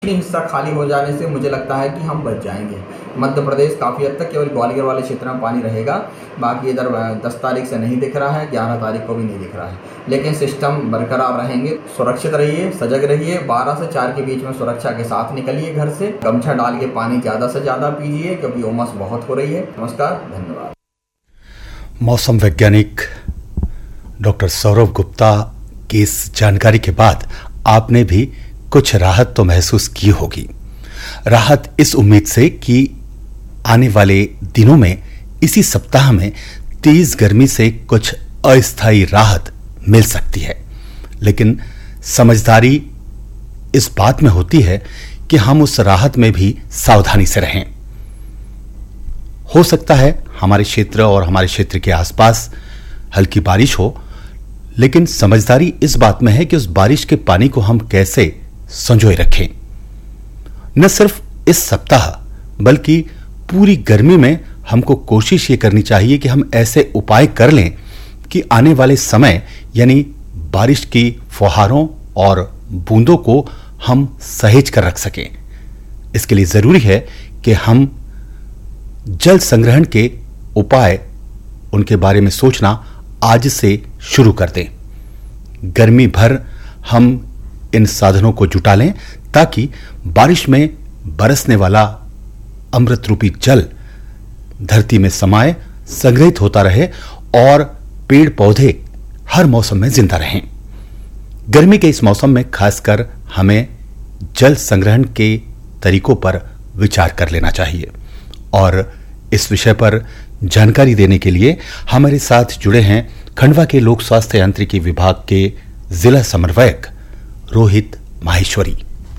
हिस्सा खाली हो जाने से मुझे लगता है कि हम बच जाएंगे। मध्य प्रदेश काफ़ी हद तक केवल ग्वालियर वाले क्षेत्र में पानी रहेगा, बाकी इधर 10 तारीख से नहीं दिख रहा है, 11 तारीख को भी नहीं दिख रहा है, लेकिन सिस्टम बरकरार रहेंगे। सुरक्षित रहिए, सजग रहिए, 12 से 4 के बीच में सुरक्षा के साथ निकलिए घर से, गमछा डाल के पानी ज़्यादा से ज़्यादा पीजिए क्योंकि उमस बहुत हो रही है। नमस्कार, धन्यवाद। मौसम वैज्ञानिक डॉक्टर सौरभ गुप्ता की इस जानकारी के बाद आपने भी कुछ राहत तो महसूस की होगी। राहत इस उम्मीद से कि आने वाले दिनों में, इसी सप्ताह में तेज गर्मी से कुछ अस्थायी राहत मिल सकती है। लेकिन समझदारी इस बात में होती है कि हम उस राहत में भी सावधानी से रहें। हो सकता है हमारे क्षेत्र और हमारे क्षेत्र के आसपास हल्की बारिश हो, लेकिन समझदारी इस बात में है कि उस बारिश के पानी को हम कैसे संजोए रखें। न सिर्फ इस सप्ताह बल्कि पूरी गर्मी में हमको कोशिश ये करनी चाहिए कि हम ऐसे उपाय कर लें कि आने वाले समय यानी बारिश की फुहारों और बूंदों को हम सहेज कर रख सकें। इसके लिए जरूरी है कि हम जल संग्रहण के उपाय, उनके बारे में सोचना आज से शुरू कर दें। गर्मी भर हम इन साधनों को जुटा लें ताकि बारिश में बरसने वाला अमृत रूपी जल धरती में समाये, संग्रहित होता रहे और पेड़ पौधे हर मौसम में जिंदा रहें। गर्मी के इस मौसम में खासकर हमें जल संग्रहण के तरीकों पर विचार कर लेना चाहिए। और इस विषय पर जानकारी देने के लिए हमारे साथ जुड़े हैं खंडवा के लोक स्वास्थ्य यांत्रिकी विभाग के जिला समन्वयक रोहित माहेश्वरी।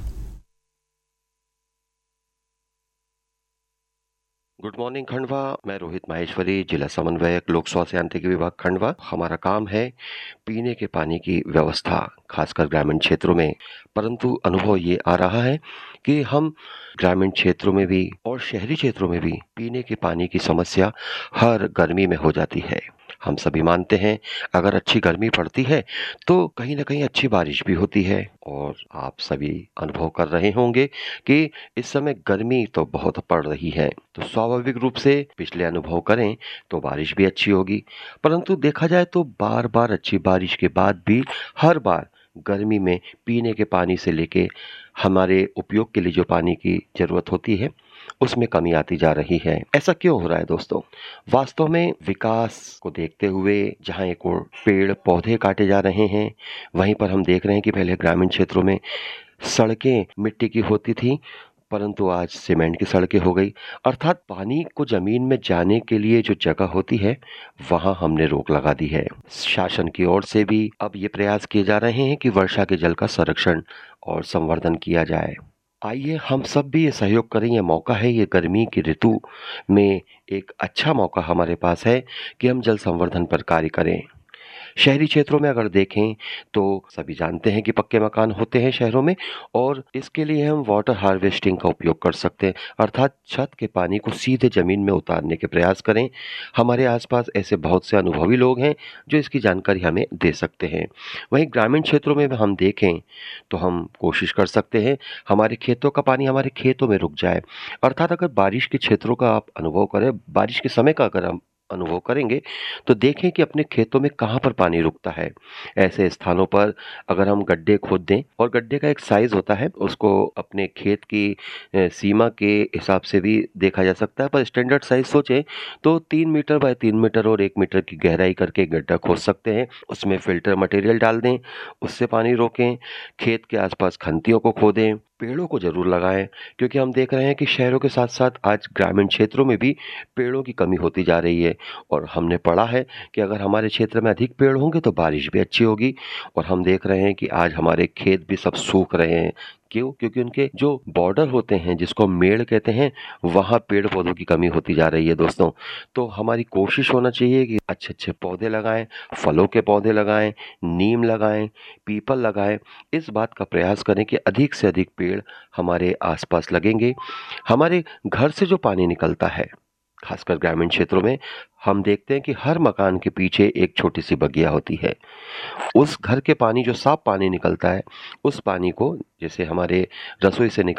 गुड मॉर्निंग खंडवा, मैं रोहित माहेश्वरी, जिला समन्वयक लोक स्वास्थ्य यांत्रिकी विभाग खंडवा। हमारा काम है पीने के पानी की व्यवस्था, खासकर ग्रामीण क्षेत्रों में। परंतु अनुभव ये आ रहा है कि हम ग्रामीण क्षेत्रों में भी और शहरी क्षेत्रों में भी पीने के पानी की समस्या हर गर्मी में हो जाती है। हम सभी मानते हैं अगर अच्छी गर्मी पड़ती है तो कहीं ना कहीं अच्छी बारिश भी होती है, और आप सभी अनुभव कर रहे होंगे कि इस समय गर्मी तो बहुत पड़ रही है, तो स्वाभाविक रूप से पिछले अनुभव करें तो बारिश भी अच्छी होगी। परंतु देखा जाए तो बार बार अच्छी बारिश के बाद भी हर बार गर्मी में पीने के पानी से लेके हमारे उपयोग के लिए जो पानी की जरूरत होती है उसमें कमी आती जा रही है। ऐसा क्यों हो रहा है दोस्तों? वास्तव में विकास को देखते हुए जहां एक और पेड़ पौधे काटे जा रहे हैं, वहीं पर हम देख रहे हैं कि पहले ग्रामीण क्षेत्रों में सड़कें मिट्टी की होती थी, परंतु आज सीमेंट की सड़कें हो गई। अर्थात पानी को जमीन में जाने के लिए जो जगह होती है वहां हमने रोक लगा दी है। शासन की ओर से भी अब ये प्रयास किए जा रहे हैं कि वर्षा के जल का संरक्षण और संवर्धन किया जाए। आइए हम सब भी ये सहयोग करें। ये मौका है, ये गर्मी की ऋतु में एक अच्छा मौका हमारे पास है कि हम जल संवर्धन पर कार्य करें। शहरी क्षेत्रों में अगर देखें तो सभी जानते हैं कि पक्के मकान होते हैं शहरों में, और इसके लिए हम वाटर हार्वेस्टिंग का उपयोग कर सकते हैं, अर्थात छत के पानी को सीधे जमीन में उतारने के प्रयास करें। हमारे आसपास ऐसे बहुत से अनुभवी लोग हैं जो इसकी जानकारी हमें दे सकते हैं। वहीं ग्रामीण क्षेत्रों में हम देखें तो हम कोशिश कर सकते हैं हमारे खेतों का पानी हमारे खेतों में रुक जाए। अर्थात अगर बारिश के क्षेत्रों का आप अनुभव करें, बारिश के समय का अगर हम अनुभव करेंगे तो देखें कि अपने खेतों में कहां पर पानी रुकता है। ऐसे स्थानों पर अगर हम गड्ढे खोद दें, और गड्ढे का एक साइज होता है, उसको अपने खेत की सीमा के हिसाब से भी देखा जा सकता है, पर स्टैंडर्ड साइज सोचें तो 3 मीटर बाय 3 मीटर और 1 मीटर की गहराई करके गड्ढा खोद सकते हैं। उसमें फिल्टर मटेरियल डाल दें, उससे पानी रोकें। खेत के आसपास खंतियों को खोदें, पेड़ों को जरूर लगाएं, क्योंकि हम देख रहे हैं कि शहरों के साथ साथ आज ग्रामीण क्षेत्रों में भी पेड़ों की कमी होती जा रही है। और हमने पढ़ा है कि अगर हमारे क्षेत्र में अधिक पेड़ होंगे तो बारिश भी अच्छी होगी। और हम देख रहे हैं कि आज हमारे खेत भी सब सूख रहे हैं। क्यों? क्योंकि उनके जो बॉर्डर होते हैं, जिसको मेड़ कहते हैं, वहां पेड़ पौधों की कमी होती जा रही है दोस्तों। तो हमारी कोशिश होना चाहिए कि अच्छे अच्छे पौधे लगाएं, फलों के पौधे लगाएं, नीम लगाएं, पीपल लगाएं। इस बात का प्रयास करें कि अधिक से अधिक पेड़ हमारे आसपास लगेंगे। हमारे घर से जो पानी निकलता है, खासकर ग्रामीण क्षेत्रों में हम देखते हैं कि हर मकान के पीछे एक छोटी सी बगिया होती है। उस घर के पानी, जो साफ पानी निकलता है, उस पानी को जैसे हमारे रसोई से